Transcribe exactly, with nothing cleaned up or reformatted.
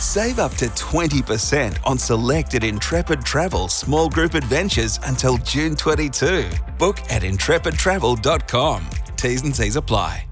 Save up to twenty percent on selected Intrepid Travel small group adventures until June twenty-second. Book at intrepid travel dot com. T's and C's apply.